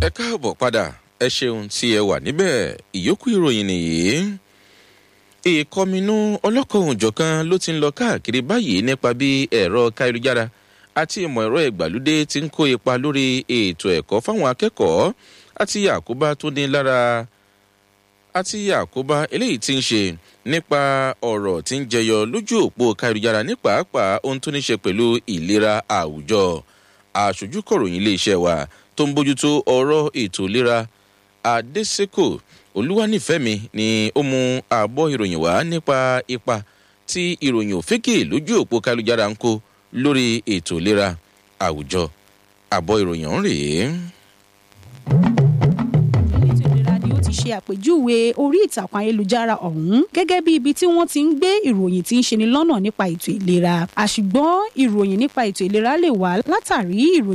ẹ káàbọ̀ padà ẹ ṣeun tí ẹ wà níbẹ̀ ìyókù ìròyìn nìyí. Ìkọminú ọlọ́kan-ò-jọ̀kan ló ti ń lọ káàkiri báyìí nípa bí ẹ̀rọ káyélujára àti ìmọ̀ ẹ̀rọ ìgbàlódé ti ń kó ipa lórí ètò ẹ̀kọ́ fáwọn akẹ́kọ̀ọ́ àti àkóbá tó ní lára àti àkóbá eléyìí tí ń ṣe nípa ọ̀rọ̀ tí ń jẹyọ lójú òpó káyélujára ní pàápàá ohun tó ní ṣe pẹ̀lú ìlera àwùjọ. Aṣojú kọ̀ròyìn iléeṣẹ́ wa tó ń bójútó ọ̀rọ̀ ètò ìlera Adésèkò Olúwanífẹ̀mí ni ó mú àbọ̀ ìròyìn wá nípa ipa tí ìròyìn òfégè lójú òpó káyélujára ń kó lórí ètò ìlera àwùjọ. Àbọ̀ ìròyìn ọ̀hún rèé. Ṣe àpèjúwe orí ìtàkùn ayélujára ọ̀hún gẹ́gẹ́ bí ibi tí wọ́n ti ń gbé ìròyìn tí ń ṣeni lọ́nà nípa ètò ìlera. Àṣùgbọ́n ìròyìn nípa ètò ìlera lè wá látàrí ìròyìn